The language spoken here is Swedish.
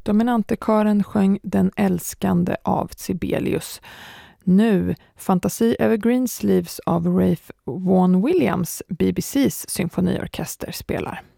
Dominantekören sjöng Den älskande av Sibelius. Nu Fantasy över Green Sleeves av Ralph Vaughan Williams, BBCs symfoniorkester spelar.